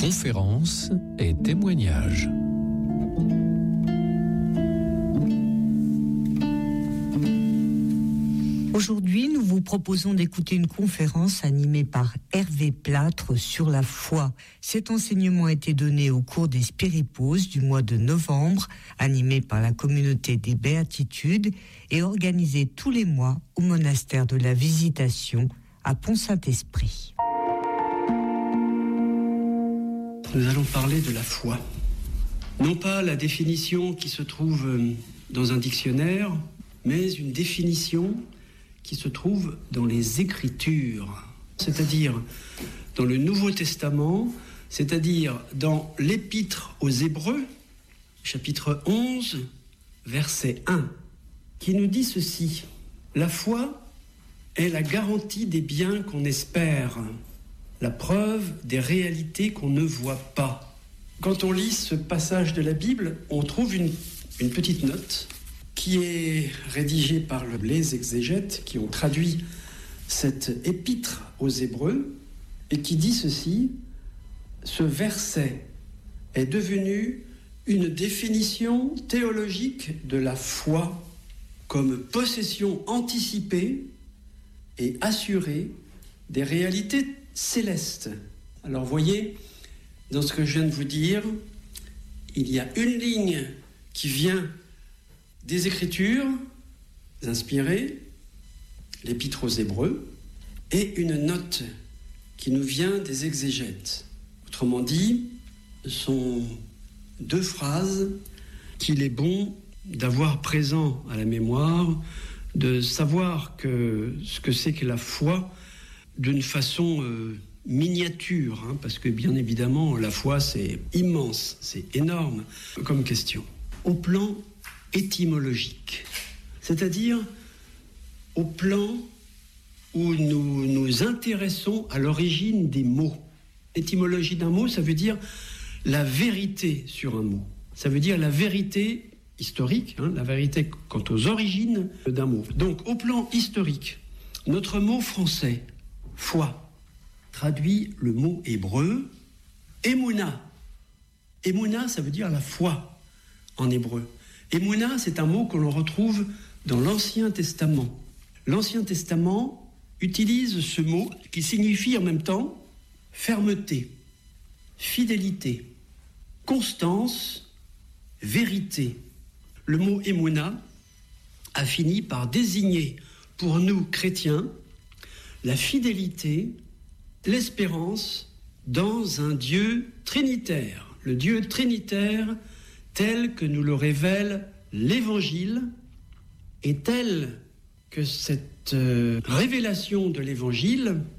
Conférences et témoignages. Aujourd'hui, nous vous proposons d'écouter une conférence animée par Hervé Plâtre sur la foi. Cet enseignement a été donné au cours des Spiripauses du mois de novembre, animé par la communauté des Béatitudes et organisé tous les mois au monastère de la Visitation à Pont-Saint-Esprit. Nous allons parler de la foi. Non pas la définition qui se trouve dans un dictionnaire, mais une définition qui se trouve dans les Écritures, c'est-à-dire dans le Nouveau Testament, c'est-à-dire dans l'Épître aux Hébreux, chapitre 11, verset 1, qui nous dit ceci: « La foi est la garantie des biens qu'on espère, la preuve des réalités qu'on ne voit pas. » Quand on lit ce passage de la Bible, on trouve une petite note qui est rédigée par les exégètes qui ont traduit cette épître aux Hébreux et qui dit ceci: ce verset est devenu une définition théologique de la foi comme possession anticipée et assurée des réalités célestes. Alors voyez, dans ce que je viens de vous dire, il y a une ligne qui vient des Écritures inspirées, l'Épître aux Hébreux, et une note qui nous vient des exégètes. Autrement dit, ce sont deux phrases qu'il est bon d'avoir présent à la mémoire, de savoir ce que c'est que la foi d'une façon miniature, parce que bien évidemment, la foi, c'est immense, c'est énorme comme question. Au plan étymologique, c'est-à-dire au plan où nous nous intéressons à l'origine des mots. L'étymologie d'un mot, ça veut dire la vérité sur un mot. Ça veut dire la vérité historique, la vérité quant aux origines d'un mot. Donc, au plan historique, notre mot français, foi, traduit le mot hébreu, émouna. Émouna, ça veut dire la foi en hébreu. Émouna, c'est un mot que l'on retrouve dans l'Ancien Testament. L'Ancien Testament utilise ce mot qui signifie en même temps fermeté, fidélité, constance, vérité. Le mot émouna a fini par désigner pour nous chrétiens la fidélité, l'espérance dans un Dieu trinitaire. Le Dieu trinitaire tel que nous le révèle l'Évangile, et tel que cette révélation de l'Évangile